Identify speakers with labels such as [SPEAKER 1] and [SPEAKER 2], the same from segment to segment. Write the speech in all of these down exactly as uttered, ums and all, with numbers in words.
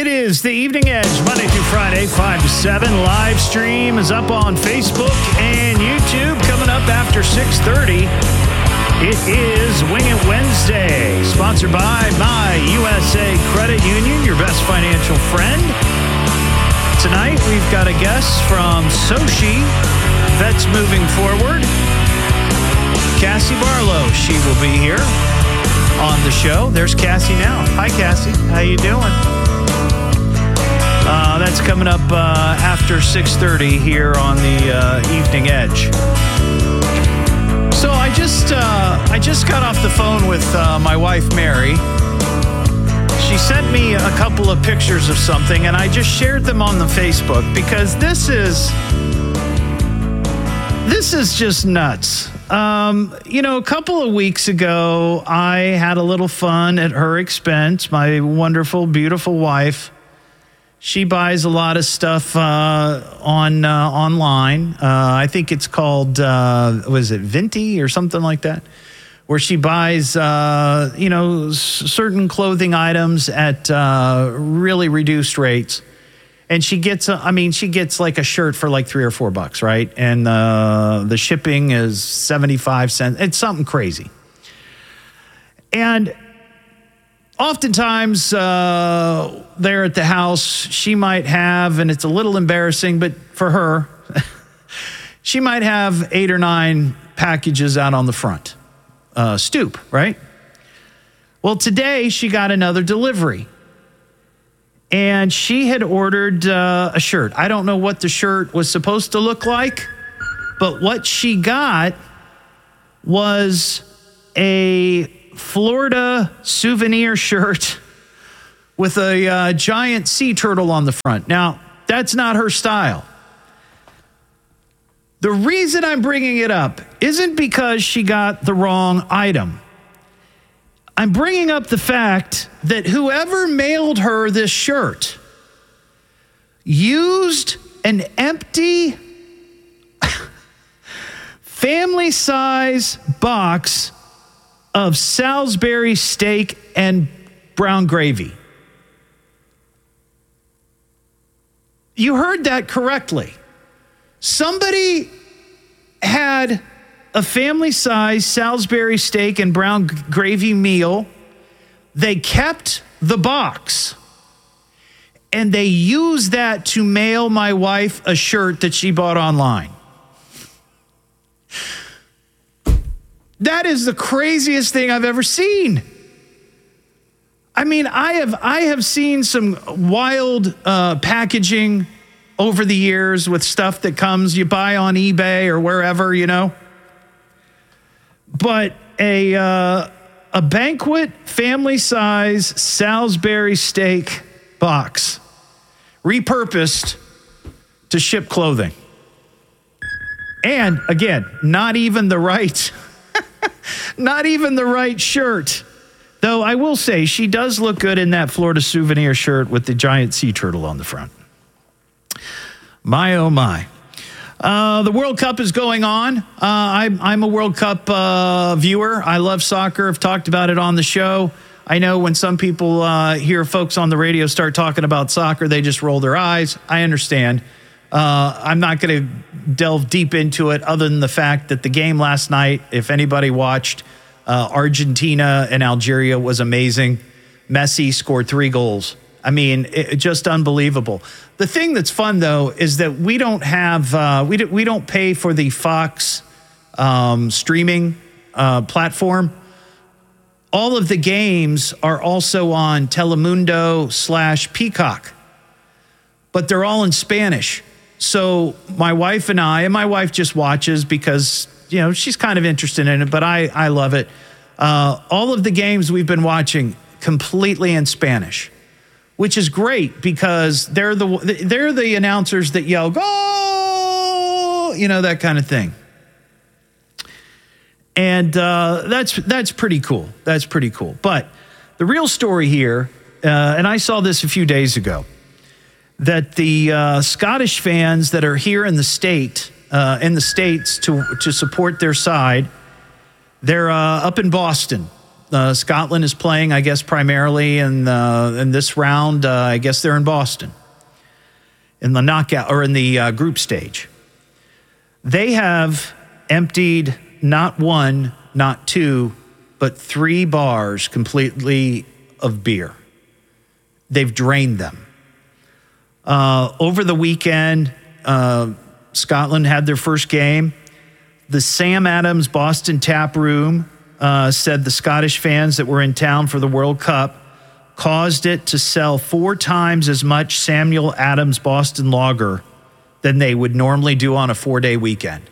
[SPEAKER 1] It is the Evening Edge, Monday through Friday, five to seven. Live stream is up on Facebook and YouTube. Coming up after six thirty, it is Wing It Wednesday, sponsored by My U S A Credit Union, your best financial friend. Tonight, we've got a guest from Sochi, Vets Moving Forward. Cassie Barlow, she will be here on the show. There's Cassie now. Hi, Cassie. How you doing? Uh, that's coming up uh, after six thirty here on the uh, Evening Edge. So I just uh, I just got off the phone with uh, my wife, Mary. She sent me a couple of pictures of something, and I just shared them on the Facebook because this is this is just nuts. Um, you know, a couple of weeks ago, I had a little fun at her expense. My wonderful, beautiful wife. She buys a lot of stuff uh, on uh, online. Uh, I think it's called, uh, was it Vinti or something like that? Where she buys, uh, you know, s- certain clothing items at uh, really reduced rates. And she gets, a, I mean, she gets like a shirt for like three or four bucks, right? And uh, the shipping is seventy-five cents. It's something crazy. And oftentimes, uh, there at the house, she might have, and it's a little embarrassing, but for her, she might have eight or nine packages out on the front uh, stoop, right? Well, today she got another delivery, and she had ordered uh, a shirt. I don't know what the shirt was supposed to look like, but what she got was a Florida souvenir shirt with a uh, giant sea turtle on the front. Now, that's not her style. The reason I'm bringing it up isn't because she got the wrong item. I'm bringing up the fact that whoever mailed her this shirt used an empty family-size box of Salisbury steak and brown gravy. You heard that correctly. Somebody had a family-size Salisbury steak and brown g- gravy meal. They kept the box, and they used that to mail my wife a shirt that she bought online. That is the craziest thing I've ever seen. I mean, I have I have seen some wild uh, packaging over the years with stuff that comes, you buy on eBay or wherever, you know. But a uh, a banquet family-size Salisbury steak box, repurposed to ship clothing. And again, not even the right, not even the right shirt. Though I will say she does look good in that Florida souvenir shirt with the giant sea turtle on the front. My, oh my. Uh, the World Cup is going on. Uh, I'm, I'm a World Cup uh, viewer. I love soccer. I've talked about it on the show. I know when some people uh, hear folks on the radio start talking about soccer, they just roll their eyes. I understand. Uh, I'm not going to delve deep into it other than the fact that the game last night, if anybody watched, uh, Argentina and Algeria was amazing. Messi scored three goals. I mean, it, just unbelievable. The thing that's fun, though, is that we don't have, uh, we, do, we don't pay for the Fox um, streaming uh, platform. All of the games are also on Telemundo slash Peacock, but they're all in Spanish. So my wife and I, and my wife just watches because, you know, she's kind of interested in it, but I, I love it. Uh, all of the games we've been watching completely in Spanish, which is great because they're the they're the announcers that yell, "Go!" You know, that kind of thing. And uh, that's that's pretty cool. That's pretty cool. But the real story here, uh, and I saw this a few days ago, that the uh, Scottish fans that are here in the state, uh, in the States to, to support their side, they're uh, up in Boston. Uh, Scotland is playing, I guess, primarily in, uh, in this round. Uh, I guess they're in Boston in the knockout or in the uh, group stage. They have emptied not one, not two, but three bars completely of beer. They've drained them. Uh, over the weekend, uh, Scotland had their first game. The Sam Adams Boston Tap Room uh, said the Scottish fans that were in town for the World Cup caused it to sell four times as much Samuel Adams Boston Lager than they would normally do on a four-day weekend.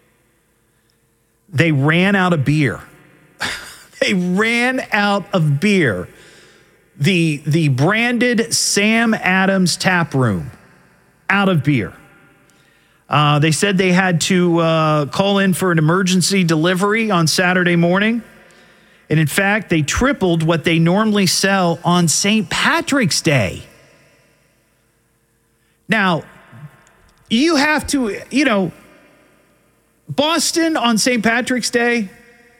[SPEAKER 1] They ran out of beer. They ran out of beer. The, the branded Sam Adams Tap Room, out of beer. Uh, they said they had to uh, call in for an emergency delivery on Saturday morning. And in fact, they tripled what they normally sell on Saint Patrick's Day. Now, you have to, you know, Boston on Saint Patrick's Day,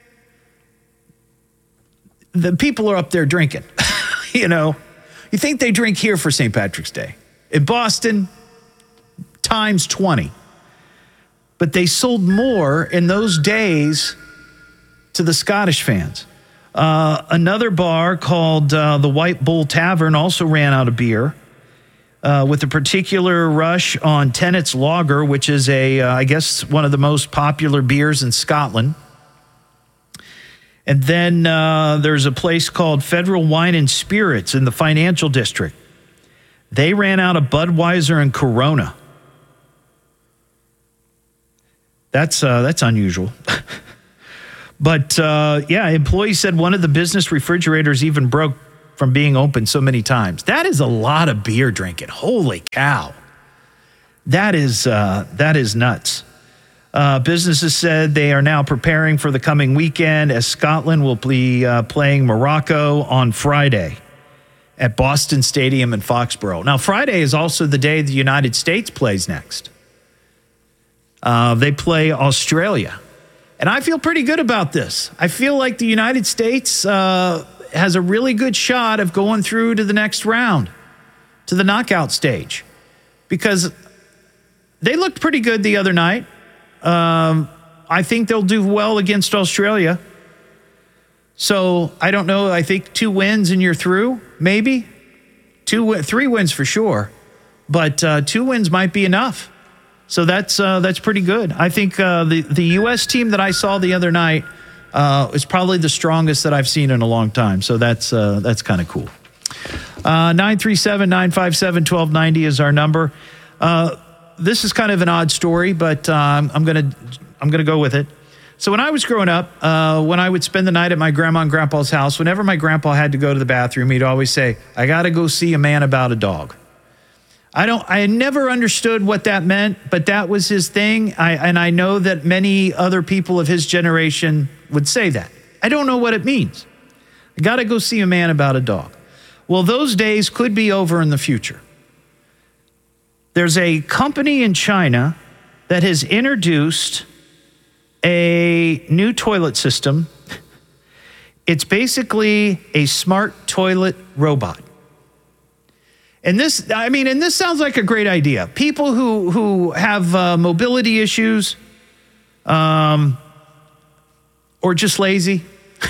[SPEAKER 1] the people are up there drinking. You know, you think they drink here for Saint Patrick's Day. In Boston, times twenty. But they sold more in those days to the Scottish fans. Uh, another bar called uh, the White Bull Tavern also ran out of beer uh, with a particular rush on Tennent's Lager, which is, a, uh, I guess, one of the most popular beers in Scotland. And then uh, there's a place called Federal Wine and Spirits in the Financial District. They ran out of Budweiser and Corona. That's uh, that's unusual. But, uh, yeah, employees said one of the business refrigerators even broke from being open so many times. That is a lot of beer drinking. Holy cow. That is, uh, that is nuts. Uh, businesses said they are now preparing for the coming weekend as Scotland will be uh, playing Morocco on Friday at Boston Stadium in Foxborough. Now, Friday is also the day the United States plays next. Uh, they play Australia. And I feel pretty good about this. I feel like the United States uh, has a really good shot of going through to the next round, to the knockout stage, because they looked pretty good the other night. Um, I think they'll do well against Australia. So I don't know. I think two wins and you're through, maybe. Two, three wins for sure. But uh, two wins might be enough. So that's uh, that's pretty good. I think uh, the, the U S team that I saw the other night uh, is probably the strongest that I've seen in a long time. So that's uh, that's kind of cool. Uh, nine three seven, nine five seven, one two nine zero is our number. Uh, this is kind of an odd story, but um, I'm gonna I'm gonna go with it. So when I was growing up, uh, when I would spend the night at my grandma and grandpa's house, whenever my grandpa had to go to the bathroom, he'd always say, "I got to go see a man about a dog." I don't. I never understood what that meant, but that was his thing. I, and I know that many other people of his generation would say that. I don't know what it means. I got to go see a man about a dog. Well, those days could be over in the future. There's a company in China that has introduced a new toilet system. It's basically a smart toilet robot. And this, I mean, and this sounds like a great idea. People who who have uh, mobility issues, um, or just lazy,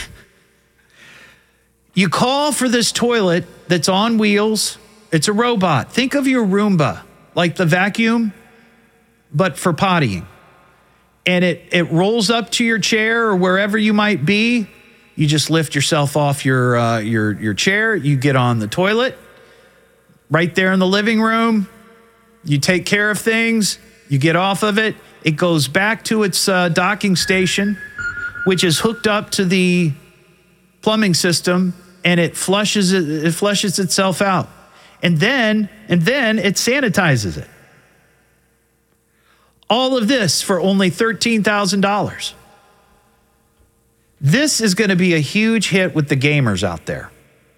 [SPEAKER 1] you call for this toilet that's on wheels. It's a robot. Think of your Roomba, like the vacuum, but for pottying. And it it rolls up to your chair or wherever you might be. You just lift yourself off your uh, your your chair. You get on the toilet. Right there in the living room, you take care of things, you get off of it, it goes back to its uh, docking station, which is hooked up to the plumbing system, and it flushes it, it flushes itself out. And then, and then it sanitizes it. All of this for only thirteen thousand dollars. This is going to be a huge hit with the gamers out there.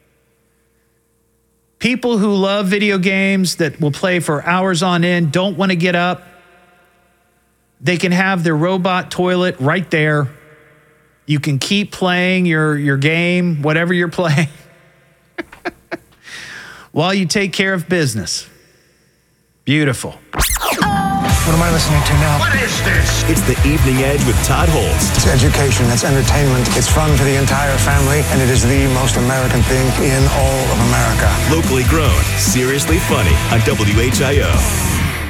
[SPEAKER 1] People who love video games that will play for hours on end, don't want to get up. They can have their robot toilet right there. You can keep playing your, your game, whatever you're playing, while you take care of business. Beautiful.
[SPEAKER 2] What am I listening to now?
[SPEAKER 3] What is this?
[SPEAKER 4] It's the Evening Edge with Todd Holst.
[SPEAKER 2] It's education, it's entertainment, it's fun for the entire family, and it is the most American thing in all of America.
[SPEAKER 4] Locally grown, seriously funny on W H I O.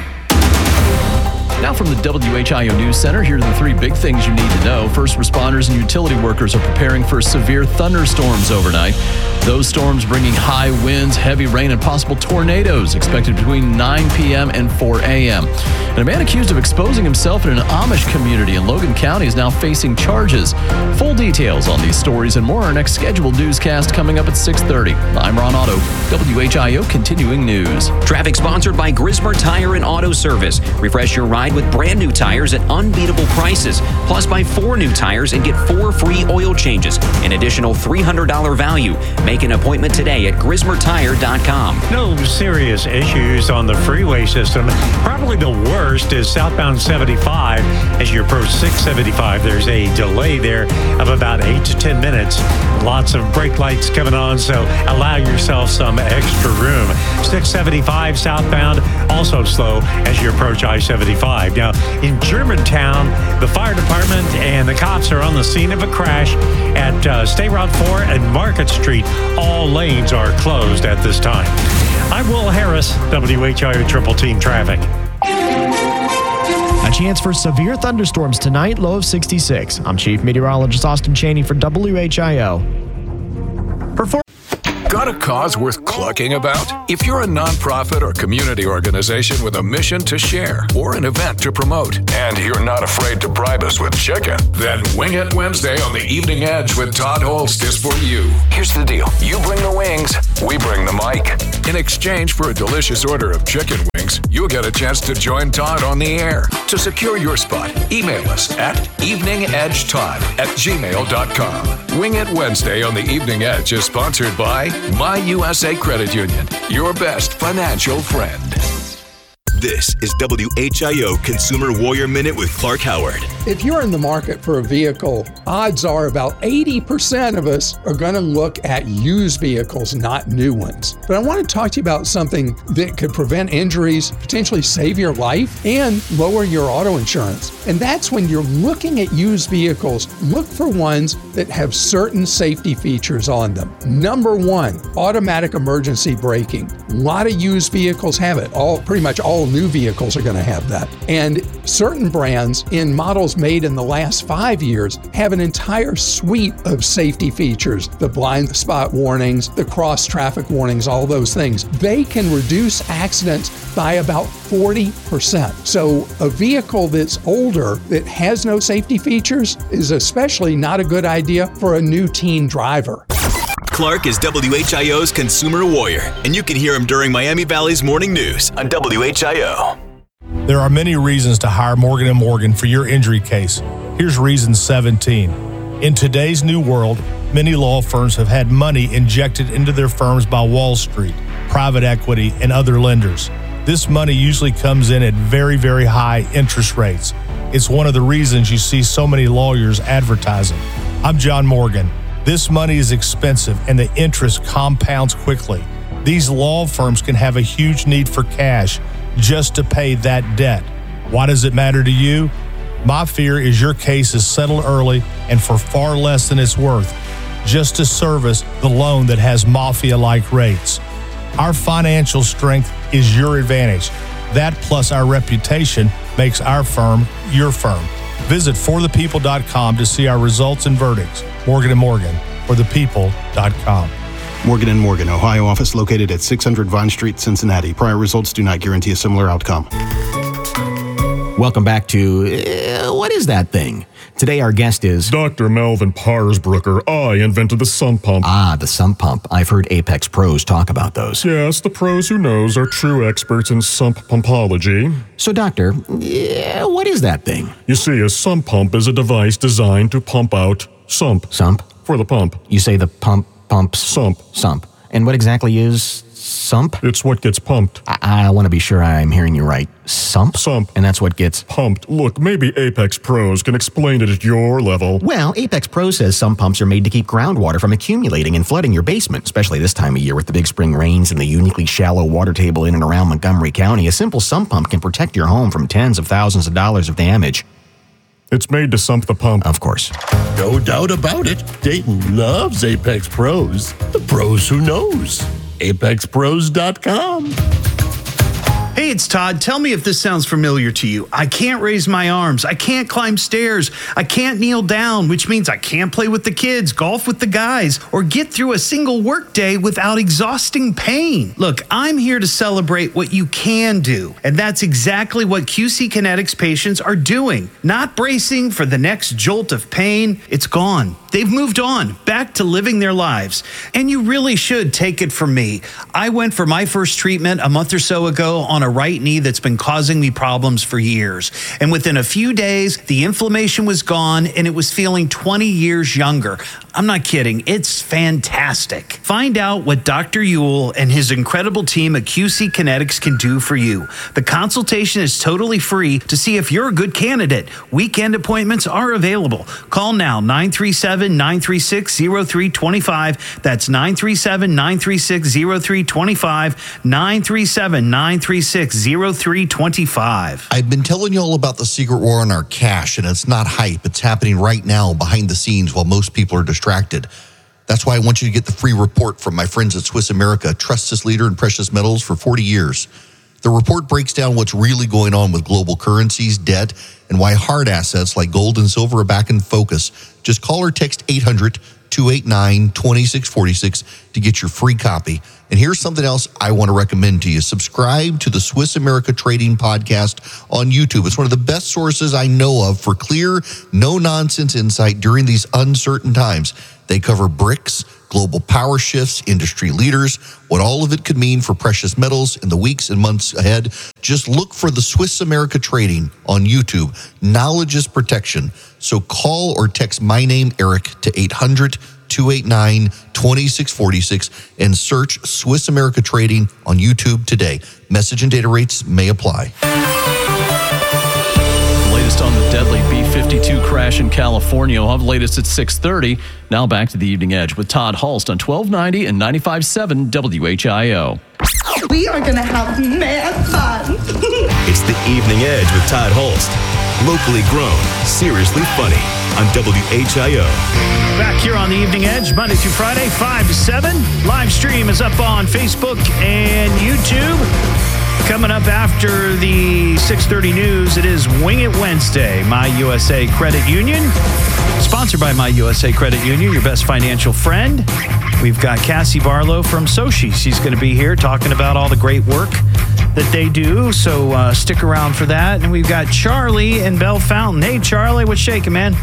[SPEAKER 5] Now from the W H I O News Center, here are the three big things you need to know. First responders and utility workers are preparing for severe thunderstorms overnight. Those storms bringing high winds, heavy rain, and possible tornadoes expected between nine p.m. and four a.m. And a man accused of exposing himself in an Amish community in Logan County is now facing charges. Full details on these stories and more. Our next scheduled newscast coming up at six thirty. I'm Ron Otto, W H I O Continuing News.
[SPEAKER 6] Traffic sponsored by Grismer Tire and Auto Service. Refresh your ride with brand new tires at unbeatable prices. Plus, buy four new tires and get four free oil changes. An additional three hundred dollars value. Make an appointment today at grismer tire dot com.
[SPEAKER 7] No serious issues on the freeway system. Probably the worst is southbound seventy-five. As you approach six seventy-five, there's a delay there of about eight to ten minutes. Lots of brake lights coming on, so allow yourself some extra room. six seventy-five southbound, also slow as you approach I seventy-five. Now, in Germantown, the fire department and the cops are on the scene of a crash at uh, State Route four and Market Street. All lanes are closed at this time. I'm Will Harris, W H I O Triple Team Traffic.
[SPEAKER 8] A chance for severe thunderstorms tonight, low of sixty-six. I'm Chief Meteorologist Austin Chaney for W H I O. Perform-
[SPEAKER 9] Got a cause worth clucking about? If you're a nonprofit or community organization with a mission to share or an event to promote, and you're not afraid to bribe us with chicken, then Wing It Wednesday on the Evening Edge with Todd Holst is for you. Here's the deal. You bring the wings, we bring the mic. In exchange for a delicious order of chicken wings, you'll get a chance to join Todd on the air. To secure your spot, email us at eveningedgetodd at gmail dot com. Wing It Wednesday on the Evening Edge is sponsored by My U S A Credit Union, your best financial friend.
[SPEAKER 4] This is W H I O Consumer Warrior Minute with Clark Howard.
[SPEAKER 10] If you're in the market for a vehicle, odds are about eighty percent of us are going to look at used vehicles, not new ones. But I want to talk to you about something that could prevent injuries, potentially save your life, and lower your auto insurance. And that's when you're looking at used vehicles, look for ones that have certain safety features on them. Number one, automatic emergency braking. A lot of used vehicles have it. All pretty much all new vehicles are going to have that. And certain brands in models made in the last five years have an entire suite of safety features. The blind spot warnings, the cross traffic warnings, all those things. They can reduce accidents by about forty percent. So a vehicle that's older that has no safety features is especially not a good idea for a new teen driver.
[SPEAKER 4] Clark is W H I O's Consumer Warrior, and you can hear him during Miami Valley's Morning News on W H I O.
[SPEAKER 11] There are many reasons to hire Morgan and Morgan for your injury case. Here's reason seventeen. In today's new world, many law firms have had money injected into their firms by Wall Street, private equity, and other lenders. This money usually comes in at very, very high interest rates. It's one of the reasons you see so many lawyers advertising. I'm John Morgan. This money is expensive and the interest compounds quickly. These law firms can have a huge need for cash just to pay that debt. Why does it matter to you? My fear is your case is settled early and for far less than it's worth, just to service the loan that has mafia-like rates. Our financial strength is your advantage. That plus our reputation makes our firm your firm. Visit for the people dot com to see our results and verdicts. Morgan and Morgan, for the people dot com.
[SPEAKER 12] Morgan and Morgan, Ohio office located at six hundred Vine Street, Cincinnati. Prior results do not guarantee a similar outcome.
[SPEAKER 13] Welcome back to uh, What Is That Thing? Today our guest is
[SPEAKER 14] Doctor Melvin Parsbrucker. I invented the sump pump.
[SPEAKER 13] Ah, the sump pump. I've heard Apex pros talk about those.
[SPEAKER 14] Yes, the pros who knows are true experts in sump pumpology.
[SPEAKER 13] So, doctor, uh, what is that thing?
[SPEAKER 14] You see, a sump pump is a device designed to pump out sump.
[SPEAKER 13] Sump?
[SPEAKER 14] For the pump.
[SPEAKER 13] You say the pump pumps
[SPEAKER 14] sump.
[SPEAKER 13] Sump. And what exactly is Sump?
[SPEAKER 14] It's what gets pumped.
[SPEAKER 13] I, I want to be sure I'm hearing you right. Sump?
[SPEAKER 14] Sump.
[SPEAKER 13] And that's what gets
[SPEAKER 14] pumped. Look, maybe Apex Pros can explain it at your level.
[SPEAKER 13] Well, Apex Pro says sump pumps are made to keep groundwater from accumulating and flooding your basement, especially this time of year with the big spring rains and the uniquely shallow water table in and around Montgomery County. A simple sump pump can protect your home from tens of thousands of dollars of damage.
[SPEAKER 14] It's made to sump the pump.
[SPEAKER 13] Of course.
[SPEAKER 3] No doubt about it. Dayton loves Apex Pros. The pros who knows. apex pros dot com.
[SPEAKER 1] Hey, it's Todd. Tell me if this sounds familiar to you. I can't raise my arms. I can't climb stairs. I can't kneel down, which means I can't play with the kids, golf with the guys, or get through a single workday without exhausting pain. Look, I'm here to celebrate what you can do, and that's exactly what Q C Kinetics patients are doing. Not bracing for the next jolt of pain. It's gone. They've moved on, back to living their lives. And you really should take it from me. I went for my first treatment a month or so ago on a right knee that's been causing me problems for years. And within a few days, the inflammation was gone and it was feeling twenty years younger. I'm not kidding. It's fantastic. Find out what Doctor Ewell and his incredible team at Q C Kinetics can do for you. The consultation is totally free to see if you're a good candidate. Weekend appointments are available. Call now, nine three seven, nine three six, zero three two five. That's nine three seven, nine three six, zero three two five, nine three seven, nine three six, zero three two five.
[SPEAKER 15] I've been telling you all about the secret war on our cash, and it's not hype. It's happening right now behind the scenes while most people are distracted. That's why I want you to get the free report from my friends at Swiss America, a trusted leader in precious metals for forty years. The report breaks down what's really going on with global currencies, debt, and why hard assets like gold and silver are back in focus. Just call or text eight hundred, two eight nine, two six four six to get your free copy. And here's something else I want to recommend to you. Subscribe to the Swiss America Trading Podcast on YouTube. It's one of the best sources I know of for clear, no-nonsense insight during these uncertain times. They cover bricks, global power shifts, industry leaders, what all of it could mean for precious metals in the weeks and months ahead. Just look for the Swiss America Trading on YouTube. Knowledge is protection. So call or text my name, Eric, to eight hundred, two eight nine, two six four six and search Swiss America Trading on YouTube today. Message and data rates may apply.
[SPEAKER 5] Latest on the deadly B fifty-two crash in California. We'll have the latest at six thirty. Now back to the Evening Edge with Todd Hulst on twelve ninety and ninety-five point seven W H I O.
[SPEAKER 16] We are going to have mad fun.
[SPEAKER 4] It's the Evening Edge with Todd Hulst. Locally grown, seriously funny on W H I O.
[SPEAKER 1] Back here on the Evening Edge, Monday through Friday, five to seven. Live stream is up on Facebook and YouTube. Coming up after the six thirty news, it is Wing It Wednesday. My U S A Credit Union, sponsored by My U S A Credit Union, your best financial friend. We've got Cassie Barlow from Sochi. She's going to be here talking about all the great work that they do, so uh, stick around for that. And we've got Charlie and Bell Fountain. Hey, Charlie, what's shaking, man?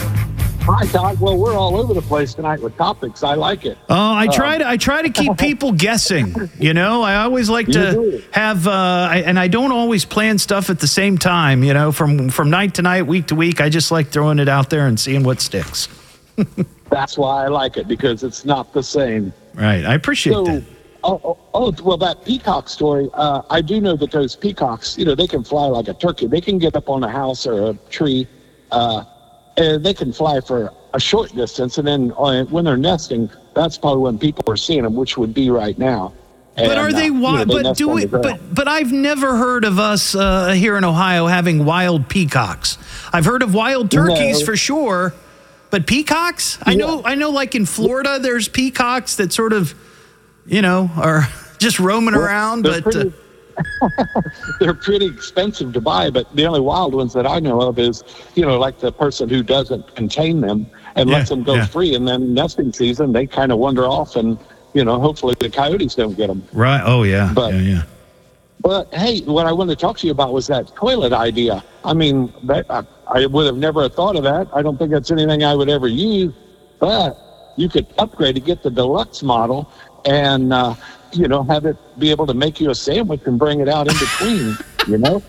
[SPEAKER 17] Hi, Todd. Well, we're all over the place tonight with topics. I like it.
[SPEAKER 1] Oh, I
[SPEAKER 17] um,
[SPEAKER 1] try to I try to keep people guessing. You know, I always like to have, uh, I, and I don't always plan stuff at the same time. You know, from from night to night, week to week. I just like throwing it out there and seeing what sticks.
[SPEAKER 17] That's why I like it, because it's not the same.
[SPEAKER 1] Right. I appreciate
[SPEAKER 17] so,
[SPEAKER 1] that.
[SPEAKER 17] Oh, oh, oh, well, that peacock story, uh, I do know that those peacocks, you know, they can fly like a turkey. They can get up on a house or a tree, uh, and they can fly for a short distance. And then uh, when they're nesting, that's probably when people are seeing them, which would be right now. And,
[SPEAKER 1] but are they
[SPEAKER 17] uh,
[SPEAKER 1] wild?
[SPEAKER 17] You know, they
[SPEAKER 1] but do
[SPEAKER 17] it?
[SPEAKER 1] it? But but I've never heard of us uh, here in Ohio having wild peacocks. I've heard of wild turkeys
[SPEAKER 17] no.
[SPEAKER 1] for sure, but peacocks? Yeah. I know. I know. Like in Florida, there's peacocks that sort of, you know, are just roaming well, around. But
[SPEAKER 17] pretty, uh, they're pretty expensive to buy. But the only wild ones that I know of is, you know, like the person who doesn't contain them and yeah, lets them go yeah. free, and then nesting season they kind of wander off and. You know, hopefully the coyotes don't get them.
[SPEAKER 1] Right. Oh, yeah.
[SPEAKER 17] But,
[SPEAKER 1] yeah, yeah.
[SPEAKER 17] But, hey, what I wanted to talk to you about was that toilet idea. I mean, that, I, I would have never thought of that. I don't think that's anything I would ever use. But you could upgrade to get the deluxe model and, uh, you know, have it be able to make you a sandwich and bring it out in between, you know?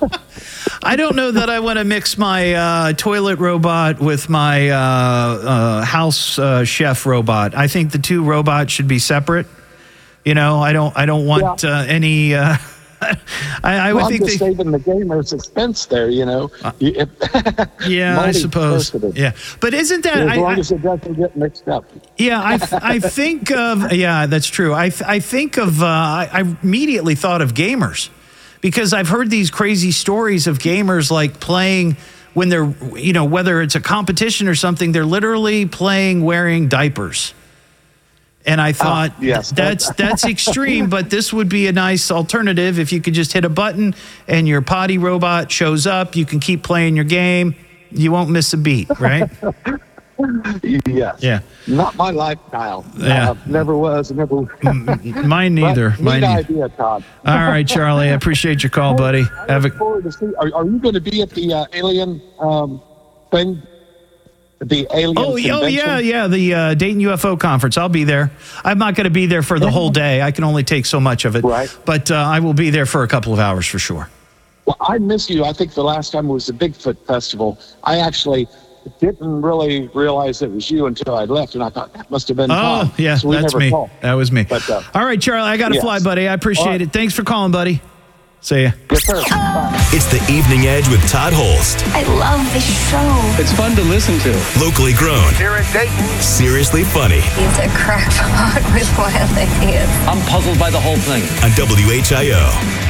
[SPEAKER 1] I don't know that I want to mix my uh, toilet robot with my uh, uh, house uh, chef robot. I think the two robots should be separate. You know, I don't I don't want
[SPEAKER 17] Yeah.
[SPEAKER 1] uh, any. Uh, I, I would
[SPEAKER 17] well,
[SPEAKER 1] think
[SPEAKER 17] I'm just
[SPEAKER 1] they.
[SPEAKER 17] saving the gamer's expense there, you know. You- if-
[SPEAKER 1] Yeah, I suppose.
[SPEAKER 17] multiversity.
[SPEAKER 1] Yeah, but isn't that?
[SPEAKER 17] As
[SPEAKER 1] I,
[SPEAKER 17] long
[SPEAKER 1] I-
[SPEAKER 17] as it doesn't get mixed up.
[SPEAKER 1] Yeah, I, I think of, yeah, that's true. I, I think of, uh, I, I immediately thought of gamers because I've heard these crazy stories of gamers like playing when they're, you know, whether it's a competition or something, they're literally playing wearing diapers. And I thought,
[SPEAKER 17] Ah, yes.
[SPEAKER 1] that's that's extreme, but this would be a nice alternative if you could just hit a button and your potty robot shows up. You can keep playing your game. You won't miss a beat, right?
[SPEAKER 17] Yes.
[SPEAKER 1] Yeah.
[SPEAKER 17] Not my lifestyle.
[SPEAKER 1] Yeah.
[SPEAKER 17] Uh, never was. Never.
[SPEAKER 1] Mine neither.
[SPEAKER 17] But
[SPEAKER 1] Mine
[SPEAKER 17] neat
[SPEAKER 1] neither.
[SPEAKER 17] idea, Todd.
[SPEAKER 1] All right, Charlie. I appreciate your call, buddy.
[SPEAKER 17] I
[SPEAKER 1] Have
[SPEAKER 17] look
[SPEAKER 1] a
[SPEAKER 17] forward to see. Are, are you going to be at the uh, alien um, thing? The alien.
[SPEAKER 1] Oh, yeah, oh,
[SPEAKER 17] convention?
[SPEAKER 1] yeah, yeah. The uh, Dayton U F O conference. I'll be there. I'm not going to be there for the whole day. I can only take so much of it.
[SPEAKER 17] Right.
[SPEAKER 1] But uh, I will be there for a couple of hours for sure.
[SPEAKER 17] Well, I miss you. I think the last time was the Bigfoot Festival. I actually didn't really realize it was you until I left, and I thought that must have been
[SPEAKER 1] Oh,
[SPEAKER 17] Todd.
[SPEAKER 1] yeah,
[SPEAKER 17] So we
[SPEAKER 1] that's
[SPEAKER 17] never
[SPEAKER 1] me.
[SPEAKER 17] talked.
[SPEAKER 1] That was me.
[SPEAKER 17] But, uh,
[SPEAKER 1] All right, Charlie. I got to
[SPEAKER 17] yes.
[SPEAKER 1] fly, buddy. I appreciate
[SPEAKER 17] All right.
[SPEAKER 1] it. Thanks for calling, buddy. See ya.
[SPEAKER 17] Yes, sir. Bye.
[SPEAKER 4] It's the Evening Edge with Todd Holst.
[SPEAKER 18] I love this show.
[SPEAKER 19] It's fun to listen to.
[SPEAKER 4] Locally grown.
[SPEAKER 18] Here in Dayton.
[SPEAKER 4] Seriously funny.
[SPEAKER 18] He's a crackpot with wild ideas.
[SPEAKER 19] I'm puzzled by the whole thing.
[SPEAKER 4] On W H I O.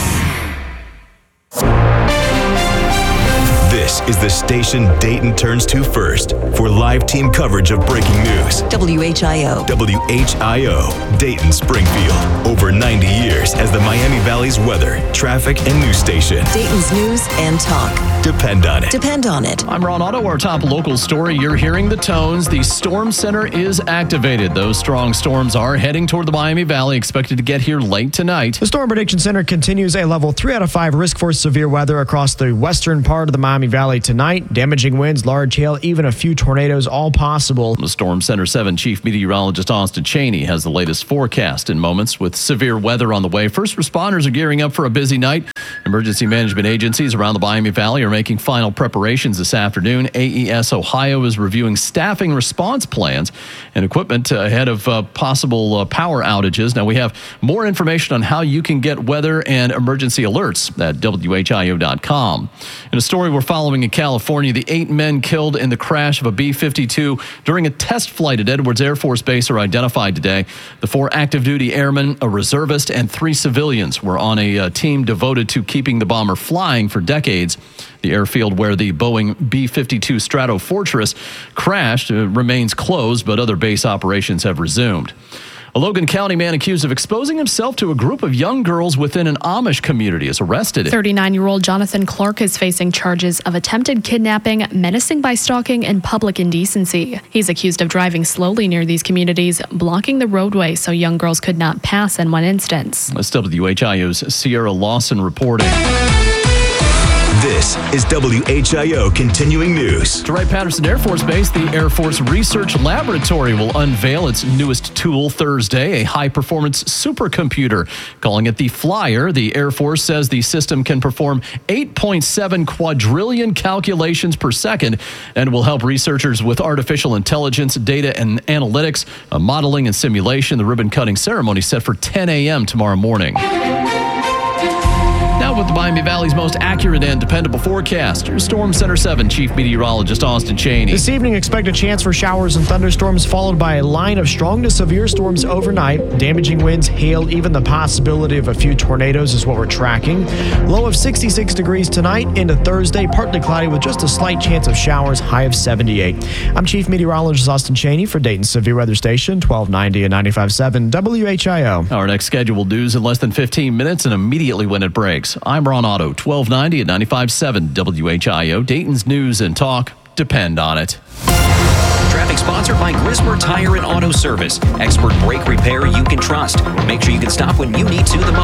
[SPEAKER 4] This is the station Dayton turns to first for live team coverage of breaking news.
[SPEAKER 20] W H I O.
[SPEAKER 4] W H I O, Dayton Springfield. Over ninety years as the Miami Valley's weather, traffic, and news station.
[SPEAKER 20] Dayton's news and talk.
[SPEAKER 4] Depend on it.
[SPEAKER 20] Depend on it.
[SPEAKER 5] I'm Ron Otto. Our top local story. You're hearing the tones. The storm center is activated. Those strong storms are heading toward the Miami Valley, expected to get here late tonight.
[SPEAKER 8] The Storm Prediction Center continues a level three out of five risk for severe weather across the western part of the Miami Valley tonight. Damaging winds, large hail, even a few tornadoes, all possible.
[SPEAKER 5] The Storm Center seven Chief Meteorologist Austin Cheney has the latest forecast in moments with severe weather on the way. First responders are gearing up for a busy night. Emergency management agencies around the Miami Valley are making final preparations this afternoon. A E S Ohio is reviewing staffing response plans and equipment ahead of uh, possible uh, power outages. Now, we have more information on how you can get weather and emergency alerts at W H I O dot com. In a story we're following in California, the eight men killed in the crash of a B fifty-two during a test flight at Edwards Air Force Base are identified today. The four active duty airmen, a reservist, and three civilians were on a uh, team devoted to keeping the bomber flying for decades. The airfield where the Boeing B fifty-two Stratofortress crashed uh, remains closed, but other base operations have resumed. A Logan County man accused of exposing himself to a group of young girls within an Amish community is arrested.
[SPEAKER 21] thirty-nine-year-old Jonathan Clark is facing charges of attempted kidnapping, menacing by stalking, and public indecency. He's accused of driving slowly near these communities, blocking the roadway so young girls could not pass in one instance.
[SPEAKER 5] That's W H I O's Sierra Lawson reporting.
[SPEAKER 4] This is W H I O Continuing News.
[SPEAKER 5] To Wright-Patterson Air Force Base, the Air Force Research Laboratory will unveil its newest tool Thursday, a high-performance supercomputer. Calling it the Flyer, the Air Force says the system can perform eight point seven quadrillion calculations per second and will help researchers with artificial intelligence, data and analytics, uh, modeling and simulation. The ribbon-cutting ceremony set for ten a.m. tomorrow morning. Now with the Miami Valley's most accurate and dependable forecast, your Storm Center seven Chief Meteorologist Austin Cheney.
[SPEAKER 8] This evening, expect a chance for showers and thunderstorms, followed by a line of strong to severe storms overnight. Damaging winds, hail, even the possibility of a few tornadoes is what we're tracking. Low of sixty-six degrees tonight into Thursday, partly cloudy with just a slight chance of showers, high of seventy-eight. I'm Chief Meteorologist Austin Cheney for Dayton Severe Weather Station, twelve ninety and ninety-five point seven W H I O.
[SPEAKER 5] Our next scheduled news in less than fifteen minutes and immediately when it breaks. I'm Ron Otto, twelve ninety and ninety-five point seven W H I O. Dayton's news and talk. Depend on it.
[SPEAKER 6] Traffic sponsored by Grismer Tire and Auto Service. Expert brake repair you can trust. Make sure you can stop when you need to the most.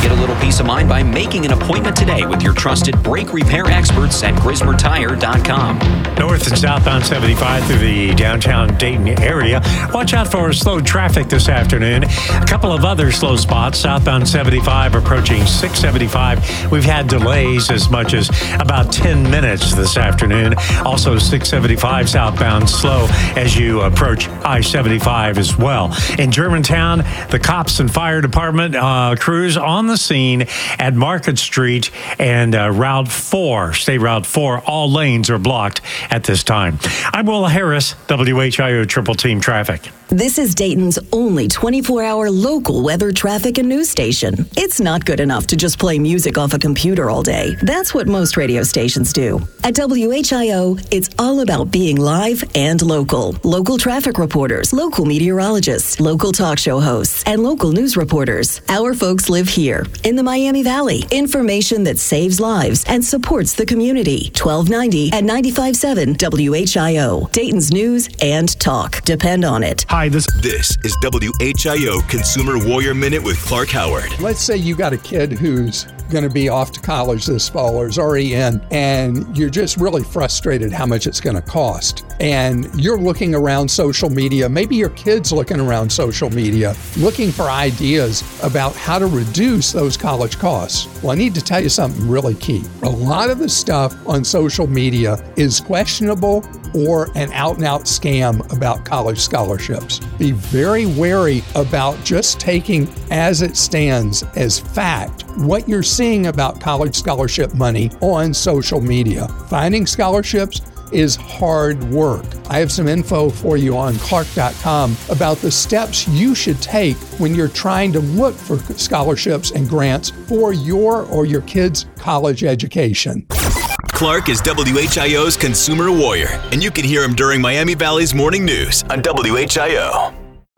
[SPEAKER 6] Get a little peace of mind by making an appointment today with your trusted brake repair experts at Grismer Tire dot com.
[SPEAKER 7] North and southbound seventy-five through the downtown Dayton area. Watch out for slow traffic this afternoon. A couple of other slow spots. Southbound seventy-five approaching six seventy-five. We've had delays as much as about ten minutes this afternoon. Also six seventy-five southbound slow as you approach I seventy-five as well. In Germantown, the cops and fire department uh, crews on the scene at Market Street and uh, Route four, State Route four. All lanes are blocked at this time. I'm Will Harris, W H I O Triple Team Traffic.
[SPEAKER 20] This is Dayton's only twenty-four hour local weather, traffic, and news station. It's not good enough to just play music off a computer all day. That's what most radio stations do. At W H I O, it's all about being live and local. Local traffic reporters, local meteorologists, local talk show hosts, and local news reporters. Our folks live here in the Miami Valley. Information that saves lives and supports the community. twelve ninety and ninety-five point seven W H I O. Dayton's news and talk. Depend on it.
[SPEAKER 1] Hi, this
[SPEAKER 4] This is W H I O Consumer Warrior Minute with Clark Howard.
[SPEAKER 10] Let's say you got a kid who's going to be off to college this fall or is already in, and you're just really frustrated how much it's going to cost. And you're looking around social media, maybe your kid's looking around social media, looking for ideas about how to reduce those college costs. Well, I need to tell you something really key. A lot of the stuff on social media is questionable or an out-and-out scam about college scholarships. Be very wary about just taking as it stands as fact what you're seeing about college scholarship money on social media. Finding scholarships is hard work. I have some info for you on Clark dot com about the steps you should take when you're trying to look for scholarships and grants for your or your kids' college education.
[SPEAKER 4] Clark is W H I O's Consumer Warrior, and you can hear him during Miami Valley's morning news on W H I O.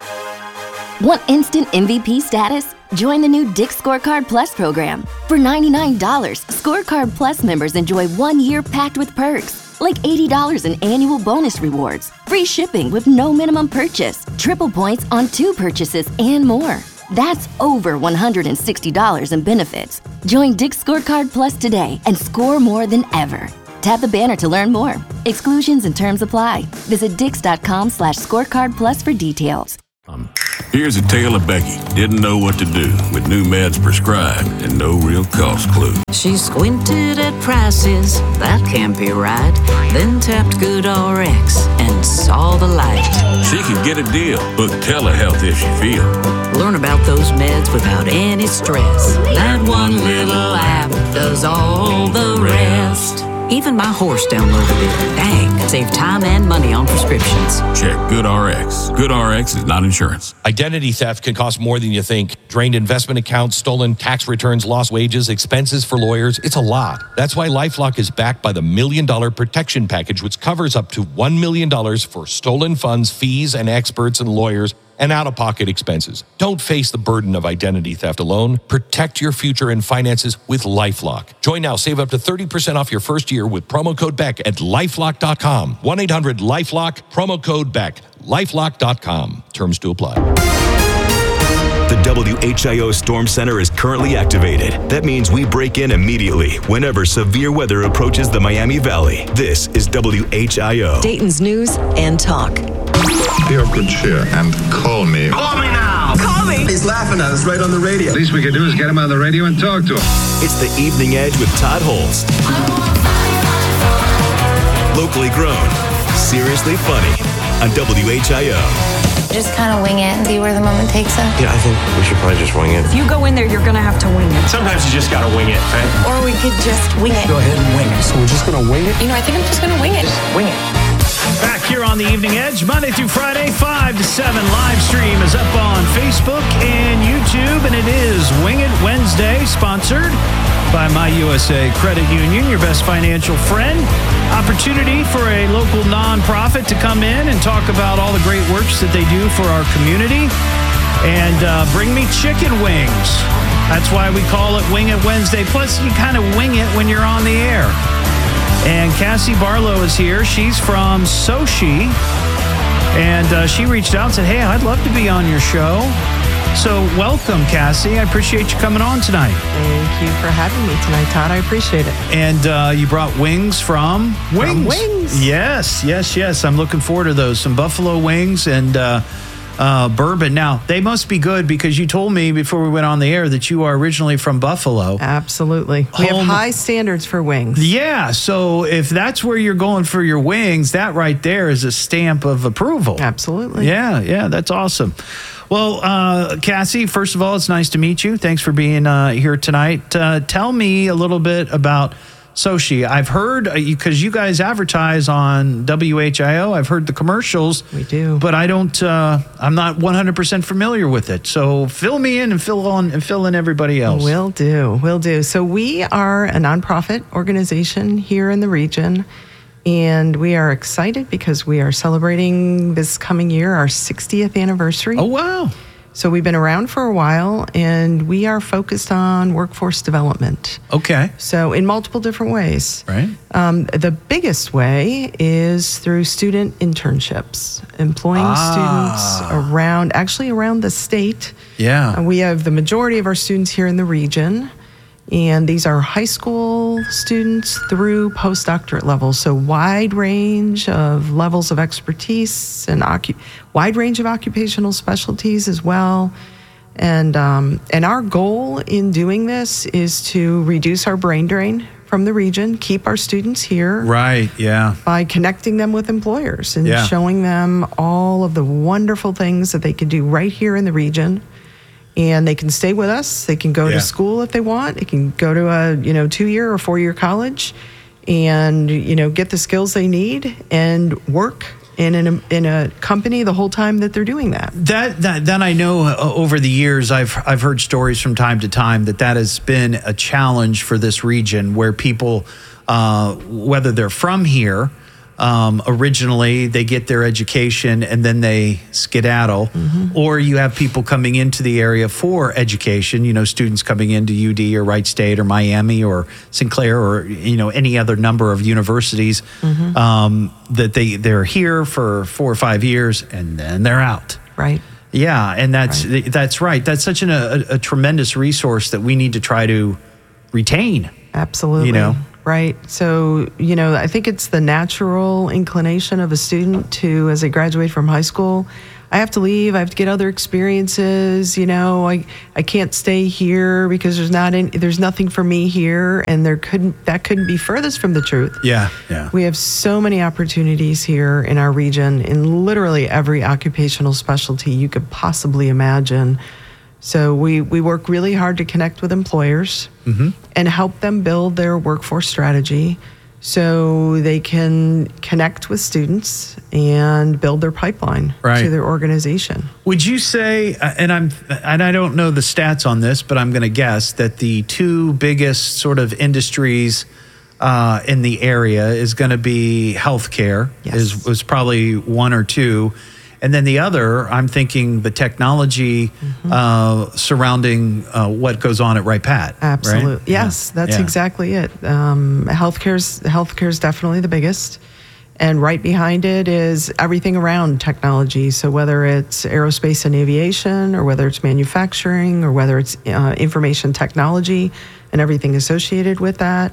[SPEAKER 2] Want instant M V P status? Join the new Dick's Scorecard Plus program. For ninety-nine dollars, Scorecard Plus members enjoy one year packed with perks, like eighty dollars in annual bonus rewards, free shipping with no minimum purchase, triple points on two purchases, and more. That's over one hundred sixty dollars in benefits. Join Dick's Scorecard Plus today and score more than ever. Tap the banner to learn more. Exclusions and terms apply. Visit dix.com slash scorecard plus for details.
[SPEAKER 22] Um, here's a tale of Becky. Didn't know what to do with new meds prescribed and no real cost clue.
[SPEAKER 23] She squinted at prices, that can't be right. Then tapped GoodRx and saw the light.
[SPEAKER 22] She could get a deal, book telehealth if she feel.
[SPEAKER 23] Learn about those meds without any stress. That one little app does all the rest. Even my horse downloaded it. Dang, save time and money on prescriptions.
[SPEAKER 22] Check GoodRx. GoodRx is not insurance.
[SPEAKER 24] Identity theft can cost more than you think. Drained investment accounts, stolen tax returns, lost wages, expenses for lawyers. It's a lot. That's why LifeLock is backed by the Million Dollar Protection Package, which covers up to one million dollars for stolen funds, fees, and experts and lawyers, and out-of-pocket expenses. Don't face the burden of identity theft alone. Protect your future and finances with LifeLock. Join now. Save up to thirty percent off your first year with promo code Beck at lifelock dot com. one eight hundred lifelock, promo code Beck. lifelock dot com. Terms to apply.
[SPEAKER 4] The W H I O Storm Center is currently activated. That means we break in immediately whenever severe weather approaches the Miami Valley. This is W H I O.
[SPEAKER 20] Dayton's news and talk.
[SPEAKER 25] Be of good cheer and call me.
[SPEAKER 26] Call me now! Call me! He's laughing at us right on the radio.
[SPEAKER 25] Least we can do is get him on the radio and talk to him.
[SPEAKER 4] It's the Evening Edge with Todd Holst. Locally grown, seriously funny on W H I O.
[SPEAKER 18] Just kind of wing it and see where the moment takes us.
[SPEAKER 27] Yeah, I think we should probably just wing it.
[SPEAKER 28] If you go in there, you're going to have to wing it.
[SPEAKER 27] Sometimes you just got to wing it, right?
[SPEAKER 18] Or we could just wing it.
[SPEAKER 27] Go ahead and wing it. So we're just going to wing it?
[SPEAKER 18] You know, I think I'm just going to wing it.
[SPEAKER 27] Just wing it.
[SPEAKER 1] Back here on the Evening Edge, Monday through Friday, five to seven. Live stream is up on Facebook and YouTube, and it is Wing It Wednesday, sponsored by My U S A Credit Union, your best financial friend. Opportunity for a local nonprofit to come in and talk about all the great works that they do for our community. And uh, bring me chicken wings. That's why we call it Wing It Wednesday. Plus, you kind of wing it when you're on the air. And Cassie Barlow is here. She's from Sochi. And uh, she reached out and said, hey, I'd love to be on your show. So welcome, Cassie. I appreciate you coming on tonight.
[SPEAKER 3] Thank you for having me tonight, Todd. I appreciate it.
[SPEAKER 1] And uh, you brought wings from Wings.
[SPEAKER 3] From Wings.
[SPEAKER 1] Yes, yes, yes. I'm looking forward to those. Some buffalo wings and uh, uh, bourbon. Now, they must be good because you told me before we went on the air that you are originally from Buffalo.
[SPEAKER 3] Absolutely. We have high standards for wings.
[SPEAKER 1] Yeah, so if that's where you're going for your wings, that right there is a stamp of approval.
[SPEAKER 3] Absolutely.
[SPEAKER 1] Yeah, yeah, that's awesome. Well, uh, Cassie, first of all, it's nice to meet you. Thanks for being uh, here tonight. Uh, tell me a little bit about Sochi. I've heard, because uh, you guys advertise on W H I O, I've heard the commercials.
[SPEAKER 3] We do.
[SPEAKER 1] But I don't, uh, I'm not one hundred percent familiar with it. So fill me in and fill on and fill in everybody else.
[SPEAKER 3] Will do, will do. So we are a nonprofit organization here in the region. And we are excited because we are celebrating this coming year our sixtieth anniversary.
[SPEAKER 1] Oh, wow.
[SPEAKER 3] So we've been around for a while, and we are focused on workforce development.
[SPEAKER 1] Okay.
[SPEAKER 3] So in multiple different ways.
[SPEAKER 1] Right.
[SPEAKER 3] Um, the biggest way is through student internships, employing
[SPEAKER 1] Ah.
[SPEAKER 3] students around, actually around the state.
[SPEAKER 1] Yeah.
[SPEAKER 3] Uh, we have the majority of our students here in the region. And these are high school students through postdoctorate levels. So wide range of levels of expertise and occu- wide range of occupational specialties as well. And um, and our goal in doing this is to reduce our brain drain from the region, keep our students here.
[SPEAKER 1] Right, yeah.
[SPEAKER 3] By connecting them with employers and
[SPEAKER 1] Yeah.
[SPEAKER 3] showing them all of the wonderful things that they can do right here in the region. And they can stay with us. They can go
[SPEAKER 1] Yeah.
[SPEAKER 3] to school if they want. They can go to a you know two-year or four-year college, and you know get the skills they need and work in an, in a company the whole time that they're doing that.
[SPEAKER 1] That, that that I know uh, over the years, I've I've heard stories from time to time that that has been a challenge for this region, where people, uh, whether they're from here. Um, originally, they get their education and then they skedaddle,
[SPEAKER 3] Mm-hmm.
[SPEAKER 1] or you have people coming into the area for education. You know, students coming into U D or Wright State or Miami or Sinclair or you know any other number of universities
[SPEAKER 3] Mhm.
[SPEAKER 1] um, that they they're here for four or five years and then they're out.
[SPEAKER 3] Right.
[SPEAKER 1] Yeah, and that's that's right. That's such an, a, a tremendous resource that we need to try to retain.
[SPEAKER 3] Absolutely.
[SPEAKER 1] You know.
[SPEAKER 3] Right. So, you know, I think it's the natural inclination of a student to, as they graduate from high school, I have to leave. I have to get other experiences. You know, I I can't stay here because there's not any, there's nothing for me here, and there couldn't that couldn't be furthest from the truth.
[SPEAKER 1] Yeah, yeah.
[SPEAKER 3] We have so many opportunities here in our region in literally every occupational specialty you could possibly imagine. So we, we work really hard to connect with employers
[SPEAKER 1] Mm-hmm.
[SPEAKER 3] and help them build their workforce strategy so they can connect with students and build their pipeline
[SPEAKER 1] Right.
[SPEAKER 3] to their organization.
[SPEAKER 1] Would you say, uh, and I'm, and I don't know the stats on this, but I'm going to guess that the two biggest sort of industries uh, in the area is going to be healthcare.
[SPEAKER 3] Yes.
[SPEAKER 1] Is was probably one or two, and then the other, I'm thinking the technology
[SPEAKER 3] Mm-hmm.
[SPEAKER 1] uh, surrounding uh, what goes on at Wright Pat. right?
[SPEAKER 3] Absolutely. Yes,
[SPEAKER 1] Yeah.
[SPEAKER 3] that's
[SPEAKER 1] Yeah.
[SPEAKER 3] exactly it. Um, healthcare's healthcare's definitely the biggest. And right behind it is everything around technology. So whether it's aerospace and aviation, or whether it's manufacturing, or whether it's uh, information technology and everything associated with that.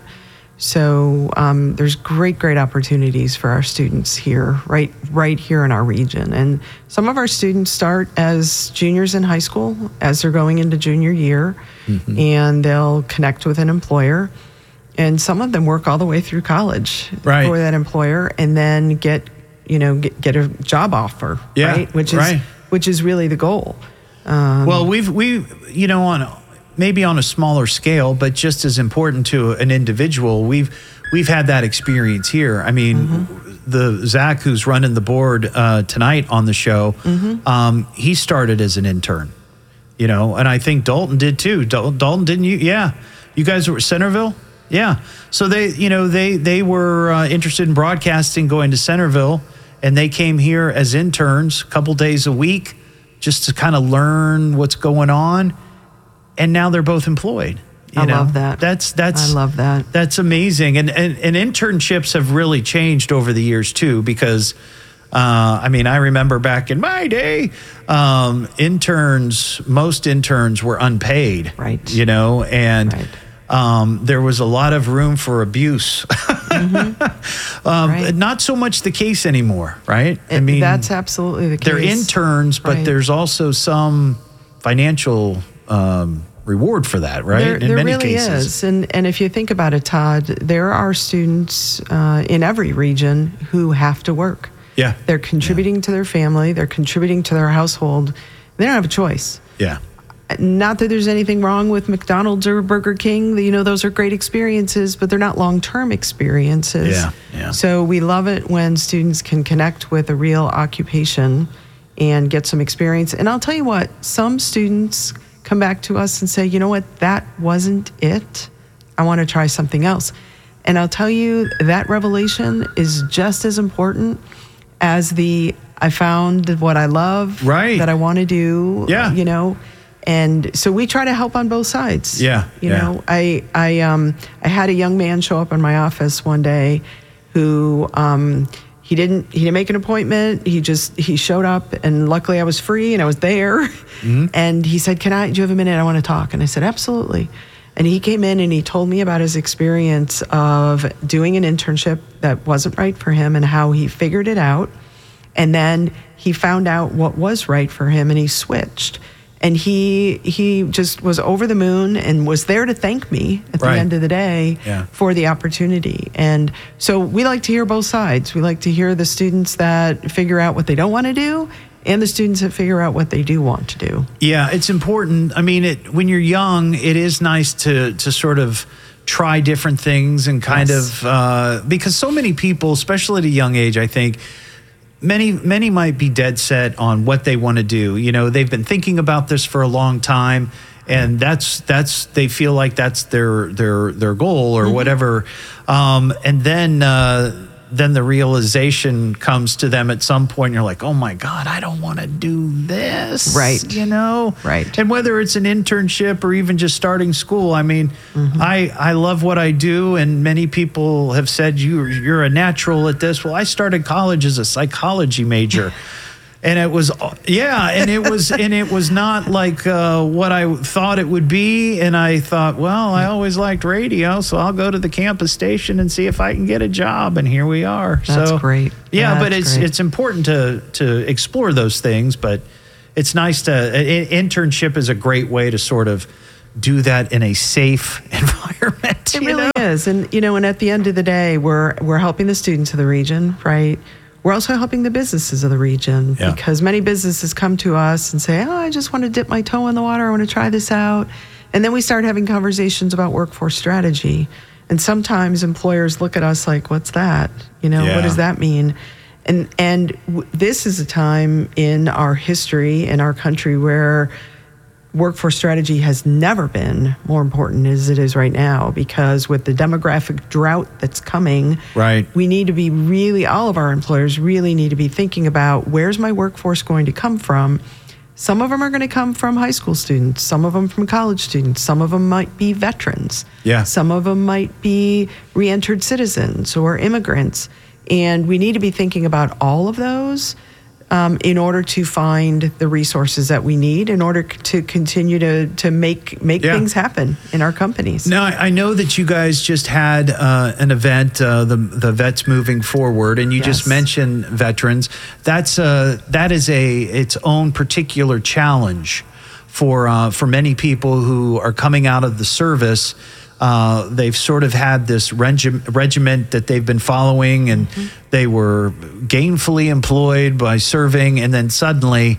[SPEAKER 3] So um, there's great, great opportunities for our students here, right, right here in our region. And some of our students start as juniors in high school, as they're going into junior year,
[SPEAKER 1] Mhm.
[SPEAKER 3] and they'll connect with an employer. And some of them work all the way through college
[SPEAKER 1] Right.
[SPEAKER 3] for that employer, and then get, you know, get, get a job offer,
[SPEAKER 1] Yeah,
[SPEAKER 3] right? Which is
[SPEAKER 1] right.
[SPEAKER 3] which is really the goal. Um,
[SPEAKER 1] Well, we've we you know on maybe on a smaller scale, but just as important to an individual, we've we've had that experience here. I mean,
[SPEAKER 3] Mm-hmm.
[SPEAKER 1] the Zach who's running the board uh, tonight on the show,
[SPEAKER 3] Mhm.
[SPEAKER 1] um, he started as an intern, you know, and I think Dalton did too. Dal- Dalton, didn't you? Yeah, you guys were at Centerville. Yeah, so they you know they they were uh, interested in broadcasting, going to Centerville, and they came here as interns, a couple days a week, just to kind of learn what's going on. And now they're both employed. You
[SPEAKER 3] I
[SPEAKER 1] know?
[SPEAKER 3] love that.
[SPEAKER 1] That's that's
[SPEAKER 3] I love that.
[SPEAKER 1] That's amazing. And, and and internships have really changed over the years too, because Uh, I mean, I remember back in my day, um, interns, most interns were unpaid,
[SPEAKER 3] right?
[SPEAKER 1] You know, and
[SPEAKER 3] right.
[SPEAKER 1] um, there was a lot of room for abuse.
[SPEAKER 3] Mm-hmm.
[SPEAKER 1] um,
[SPEAKER 3] right.
[SPEAKER 1] Not so much the case anymore, right?
[SPEAKER 3] It,
[SPEAKER 1] I mean,
[SPEAKER 3] that's absolutely the case.
[SPEAKER 1] They're interns, but
[SPEAKER 3] right.
[SPEAKER 1] there's also some financial um, reward for that, right?
[SPEAKER 3] There,
[SPEAKER 1] in
[SPEAKER 3] there
[SPEAKER 1] many
[SPEAKER 3] really
[SPEAKER 1] cases.
[SPEAKER 3] is. And, and if you think about it, Todd, there are students uh, in every region who have to work.
[SPEAKER 1] Yeah.
[SPEAKER 3] They're contributing yeah. to their family. They're contributing to their household. They don't have a choice.
[SPEAKER 1] Yeah.
[SPEAKER 3] Not that there's anything wrong with McDonald's or Burger King. You know, those are great experiences, but they're not long-term experiences.
[SPEAKER 1] Yeah, yeah.
[SPEAKER 3] So we love it when students can connect with a real occupation and get some experience. And I'll tell you what, some students come back to us and say, you know what, that wasn't it. I want to try something else. And I'll tell you, that revelation is just as important as the I found what I love,
[SPEAKER 1] right.
[SPEAKER 3] that I want to do,
[SPEAKER 1] yeah.
[SPEAKER 3] you know. And so we try to help on both sides.
[SPEAKER 1] Yeah.
[SPEAKER 3] You
[SPEAKER 1] yeah.
[SPEAKER 3] know, I I um I had a young man show up in my office one day who um he didn't he didn't make an appointment. He just he showed up, and luckily I was free and I was there. Mm-hmm. And he said, "Can I do you have a minute? I want to talk." And I said, "Absolutely." And he came in and he told me about his experience of doing an internship that wasn't right for him and how he figured it out. And then he found out what was right for him and he switched. And he he just was over the moon and was there to thank me at the
[SPEAKER 1] right.
[SPEAKER 3] end of the day
[SPEAKER 1] yeah.
[SPEAKER 3] for the opportunity. And so we like to hear both sides. We like to hear the students that figure out what they don't want to do and the students that figure out what they do want to do.
[SPEAKER 1] Yeah, it's important. I mean, it, when you're young, it is nice to to sort of try different things and kind yes. of, uh, because so many people, especially at a young age, I think, Many many might be dead set on what they want to do. You know, they've been thinking about this for a long time, and that's that's they feel like that's their their their goal or mm-hmm. whatever. Um, and then uh, then the realization comes to them at some point. And you're like, oh my God, I don't want to do this.
[SPEAKER 3] Right.
[SPEAKER 1] You know.
[SPEAKER 3] Right.
[SPEAKER 1] And whether it's an internship or even just starting school, I mean, mm-hmm. I I love what I do, and many people have said you you're a natural at this. Well, I started college as a psychology major. And it was, yeah, and it was, and it was not like uh, what I thought it would be. And I thought, well, I always liked radio, so I'll go to the campus station and see if I can get a job. And here we are.
[SPEAKER 3] That's
[SPEAKER 1] so,
[SPEAKER 3] great.
[SPEAKER 1] Yeah,
[SPEAKER 3] That's
[SPEAKER 1] but it's
[SPEAKER 3] great.
[SPEAKER 1] it's important to to explore those things. But it's nice to an internship is a great way to sort of do that in a safe environment.
[SPEAKER 3] It
[SPEAKER 1] you
[SPEAKER 3] really
[SPEAKER 1] know?
[SPEAKER 3] is, and you know, and at the end of the day, we're we're helping the students of the region, right? We're also helping the businesses of the region
[SPEAKER 1] yeah.
[SPEAKER 3] because many businesses come to us and say, oh, I just want to dip my toe in the water. I want to try this out. And then we start having conversations about workforce strategy. And sometimes employers look at us like, what's that? You know,
[SPEAKER 1] yeah.
[SPEAKER 3] what does that mean? And, and w- this is a time in our history, in our country, where workforce strategy has never been more important as it is right now, because with the demographic drought that's coming,
[SPEAKER 1] right.
[SPEAKER 3] we need to be really, all of our employers really need to be thinking about where's my workforce going to come from. Some of them are going to come from high school students, some of them from college students, some of them might be veterans,
[SPEAKER 1] yeah.
[SPEAKER 3] some of them might be re-entered citizens or immigrants. And we need to be thinking about all of those Um, in order to find the resources that we need in order c- to continue to to make make
[SPEAKER 1] yeah.
[SPEAKER 3] things happen in our companies.
[SPEAKER 1] Now, I I know that you guys just had uh, an event, uh, the the Vets Moving Forward, and you
[SPEAKER 3] Yes.
[SPEAKER 1] just mentioned veterans. That's uh, that is a its own particular challenge for uh, for many people who are coming out of the service. Uh, they've sort of had this regi- regiment that they've been following, and mm-hmm. they were gainfully employed by serving, and then suddenly,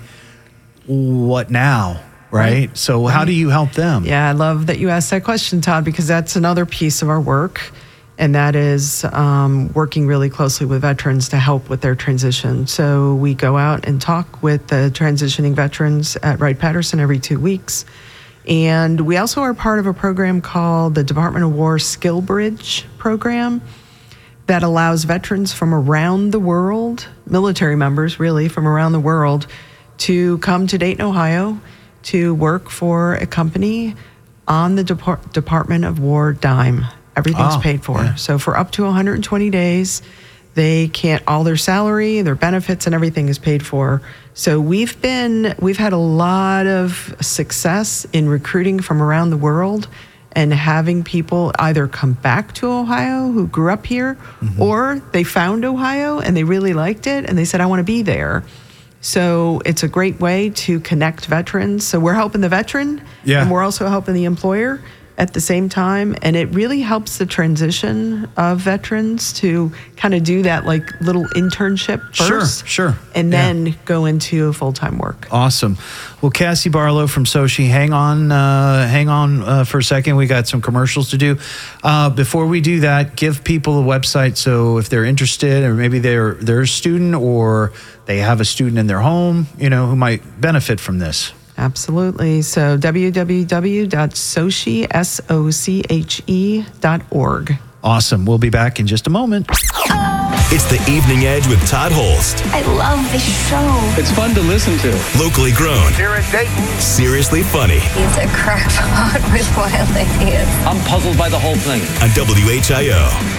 [SPEAKER 1] what now, right? right. So right. how do you help them?
[SPEAKER 3] Yeah, I love that you asked that question, Todd, because that's another piece of our work, and that is um, working really closely with veterans to help with their transition. So we go out and talk with the transitioning veterans at Wright-Patterson every two weeks. And we also are part of a program called the Department of War Skill Bridge program that allows veterans from around the world, military members really from around the world, to come to Dayton, Ohio to work for a company on the Depart- Department of War dime. Everything's
[SPEAKER 1] Oh,
[SPEAKER 3] paid for.
[SPEAKER 1] yeah.
[SPEAKER 3] So for up to one hundred twenty days, they can't, all their salary, their benefits and everything is paid for. So we've been, we've had a lot of success in recruiting from around the world and having people either come back to Ohio who grew up here, mm-hmm. or they found Ohio and they really liked it and they said, I want to be there. So it's a great way to connect veterans. So we're helping the veteran, yeah. and we're also helping the employer at the same time. And it really helps the transition of veterans to kind of do that like little internship first.
[SPEAKER 1] Sure, sure.
[SPEAKER 3] And then
[SPEAKER 1] yeah.
[SPEAKER 3] go into full-time work.
[SPEAKER 1] Awesome. Well, Cassie Barlow from Sochi, hang on, uh, hang on uh, for a second. We got some commercials to do. Uh, before we do that, give people a website so if they're interested, or maybe they're they're a student or they have a student in their home, you know, who might benefit from this.
[SPEAKER 3] Absolutely. So w w w dot soche, S O C H E dot org.
[SPEAKER 1] Awesome. We'll be back in just a moment.
[SPEAKER 4] It's the Evening Edge with Todd Holst.
[SPEAKER 18] I love this show.
[SPEAKER 27] It's fun to listen to.
[SPEAKER 4] Locally grown.
[SPEAKER 25] Here in Dayton.
[SPEAKER 4] Seriously funny.
[SPEAKER 18] He's a crackpot with wild ideas.
[SPEAKER 19] I'm puzzled by the whole thing.
[SPEAKER 4] On W H I O.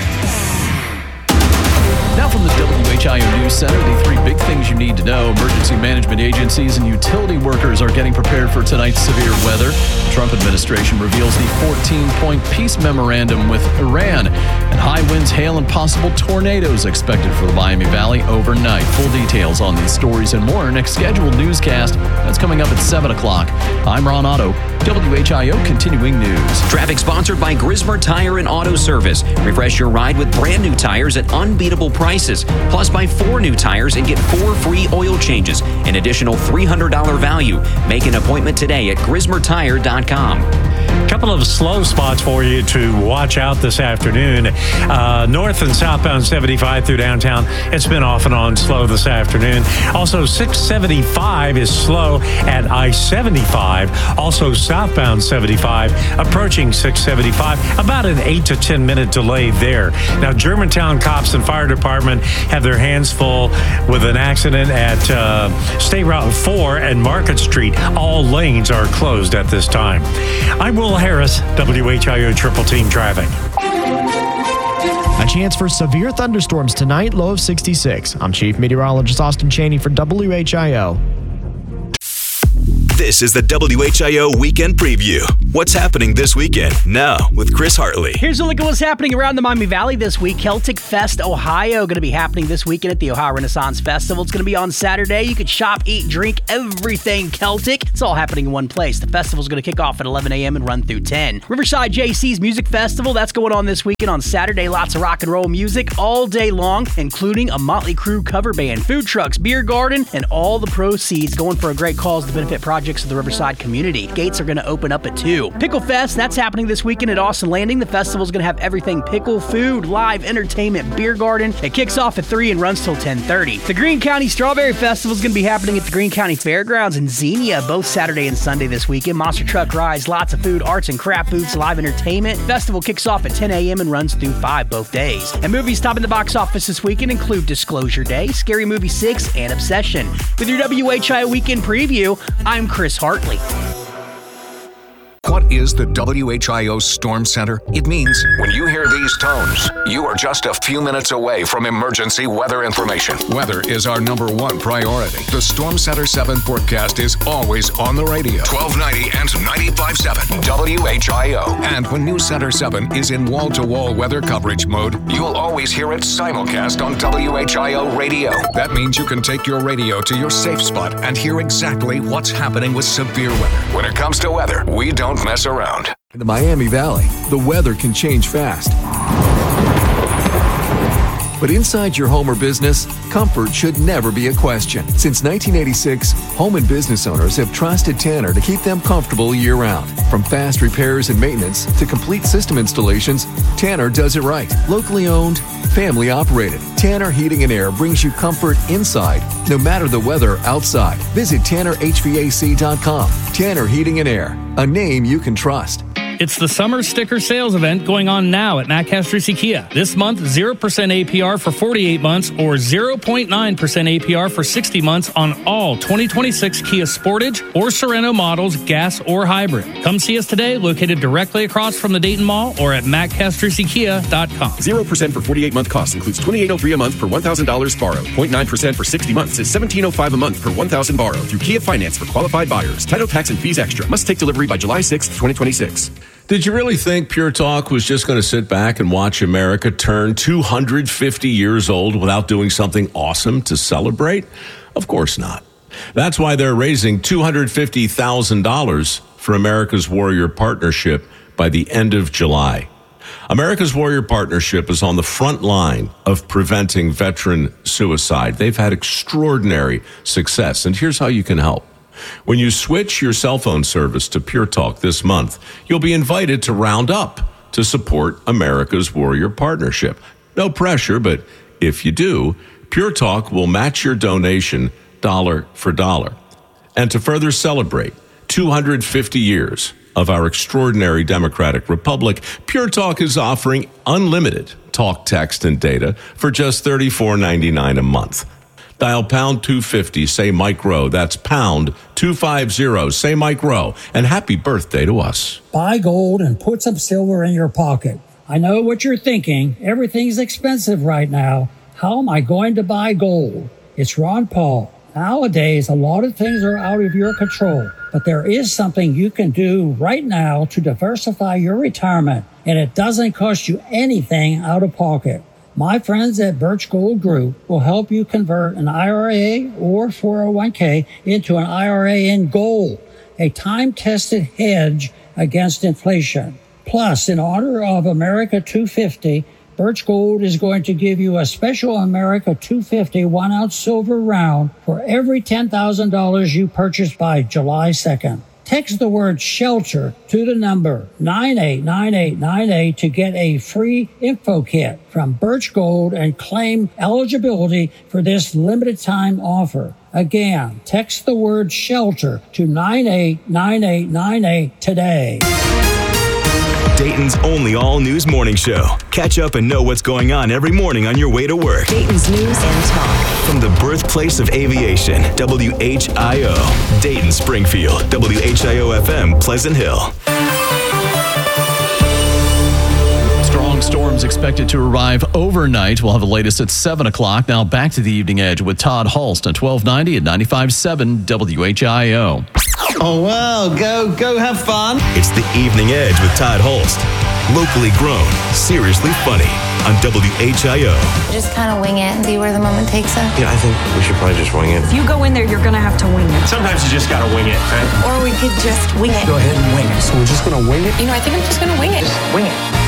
[SPEAKER 5] Now from the W H I O News Center, the three big things you need to know. Emergency management agencies and utility workers are getting prepared for tonight's severe weather. The Trump administration reveals the fourteen-point peace memorandum with Iran. And high winds, hail, and possible tornadoes expected for the Miami Valley overnight. Full details on these stories and more. Next scheduled newscast, that's coming up at seven o'clock. I'm Ron Otto, W H I O Continuing News.
[SPEAKER 6] Traffic sponsored by Grismer Tire and Auto Service. Refresh your ride with brand new tires at unbeatable prices. Plus, buy four new tires and get four free oil changes. An additional three hundred dollars value. Make an appointment today at grismer tire dot com.
[SPEAKER 7] A couple of slow spots for you to watch out this afternoon. Uh, north and southbound seventy-five through downtown, it's been off and on slow this afternoon. Also, six seventy-five is slow at I seventy-five. Also, southbound seventy-five approaching six seventy-five. About an eight to ten minute delay there. Now, Germantown cops and fire department have their hands full with an accident at uh, State Route four and Market Street. All lanes are closed at this time. I'm Will Harris, W H I O Triple Team Traffic.
[SPEAKER 8] A chance for severe thunderstorms tonight, low of sixty-six. I'm Chief Meteorologist Austin Chaney for W H I O.
[SPEAKER 4] This is the W H I O Weekend Preview. What's happening this weekend? Now, with Chris Hartley.
[SPEAKER 9] Here's a look at what's happening around the Miami Valley this week. Celtic Fest Ohio going to be happening this weekend at the Ohio Renaissance Festival. It's going to be on Saturday. You can shop, eat, drink, everything Celtic. It's all happening in one place. The festival's going to kick off at eleven a.m. and run through ten. Riverside J C's Music Festival, that's going on this weekend on Saturday. Lots of rock and roll music all day long, including a Motley Crue cover band, food trucks, beer garden, and all the proceeds going for a great cause to benefit projects of the Riverside community. Gates are going to open up at two. Pickle Fest, that's happening this weekend at Austin Landing. The festival's going to have everything pickle, food, live entertainment, beer garden. It kicks off at three and runs till ten thirty. The Greene County Strawberry Festival is going to be happening at the Greene County Fairgrounds in Xenia both Saturday and Sunday this weekend. Monster truck rides, lots of food, arts and craft booths, live entertainment. Festival kicks off at ten a.m. and runs through five both days. And movies topping the box office this weekend include Disclosure Day, Scary Movie six, and Obsession. With your W H I O Weekend Preview, I'm Chris Hartley.
[SPEAKER 11] What is the W H I O Storm Center? It means when you hear these tones, you are just a few minutes away from emergency weather information. Weather is our number one priority. The Storm Center seven forecast is always on the radio. twelve ninety and ninety-five point seven W H I O. And when News Center seven is in wall-to-wall weather coverage mode, you'll always hear it simulcast on W H I O radio. That means you can take your radio to your safe spot and hear exactly what's happening with severe weather. When it comes to weather, we don't mess around.
[SPEAKER 12] In the Miami Valley, the weather can change fast. But inside your home or business, comfort should never be a question. Since nineteen eighty-six, home and business owners have trusted Tanner to keep them comfortable year-round. From fast repairs and maintenance to complete system installations, Tanner does it right. Locally owned, family operated. Tanner Heating and Air brings you comfort inside, no matter the weather outside. Visit tanner h v a c dot com. Tanner Heating and Air, a name you can trust.
[SPEAKER 2] It's the summer sticker sales event going on now at Matt Castrucci Kia. This month, zero percent A P R for forty-eight months or zero point nine percent A P R for sixty months on all twenty twenty-six Kia Sportage or Sorento models, gas or hybrid. Come see us today, located directly across from the Dayton Mall or at matt castrucci kia dot com.
[SPEAKER 10] zero percent for forty-eight month cost includes twenty-eight oh three a month per one thousand dollars borrowed. zero point nine percent for sixty months is seventeen oh five a month per one thousand dollars borrowed through Kia Finance for qualified buyers. Title, tax, and fees extra. Must take delivery by July sixth, twenty twenty-six.
[SPEAKER 13] Did you really think Pure Talk was just going to sit back and watch America turn two hundred fifty years old without doing something awesome to celebrate? Of course not. That's why they're raising two hundred fifty thousand dollars for America's Warrior Partnership by the end of July. America's Warrior Partnership is on the front line of preventing veteran suicide. They've had extraordinary success, and here's how you can help. When you switch your cell phone service to Pure Talk this month, you'll be invited to round up to support America's Warrior Partnership. No pressure, but if you do, Pure Talk will match your donation dollar for dollar. And to further celebrate two hundred fifty years of our extraordinary democratic republic, Pure Talk is offering unlimited talk, text, and data for just thirty-four ninety-nine a month. Dial pound two fifty, say Mike Rowe. That's pound two fifty, say Mike Rowe. And happy birthday to us.
[SPEAKER 14] Buy gold and put some silver in your pocket. I know what you're thinking. Everything's expensive right now. How am I going to buy gold? It's Ron Paul. Nowadays, a lot of things are out of your control, but there is something you can do right now to diversify your retirement, and it doesn't cost you anything out of pocket. My friends at Birch Gold Group will help you convert an I R A or four oh one k into an I R A in gold, a time-tested hedge against inflation. Plus, in honor of America two fifty, Birch Gold is going to give you a special America two fifty one-ounce silver round for every ten thousand dollars you purchase by July second. Text the word SHELTER to the number nine eight nine eight nine eight to get a free info kit from Birch Gold and claim eligibility for this limited time offer. Again, text the word SHELTER to nine eight nine eight nine eight today.
[SPEAKER 4] Dayton's only all-news morning show. Catch up and know what's going on every morning on your way to work.
[SPEAKER 20] Dayton's news and talk.
[SPEAKER 4] From the birthplace of aviation, W H I O. Dayton, Springfield, W H I O F M, Pleasant Hill.
[SPEAKER 5] Strong storms expected to arrive overnight. We'll have the latest at seven o'clock. Now back to the Evening Edge with Todd Hulst on twelve ninety and ninety-five point seven W H I O.
[SPEAKER 15] Oh, well, go, go have fun.
[SPEAKER 4] It's the Evening Edge with Todd Hulst. Locally grown, seriously funny on W H I O.
[SPEAKER 18] Just kind of wing it and see where the moment takes us.
[SPEAKER 27] Yeah, I think we should probably just wing it.
[SPEAKER 28] If you go in there, you're going to have to wing it.
[SPEAKER 27] Sometimes you just got to wing it, right?
[SPEAKER 18] Or we could just wing it.
[SPEAKER 27] Go ahead and wing it. So we're just going to wing it?
[SPEAKER 18] You know, I think I'm just going to wing it.
[SPEAKER 27] Just wing it.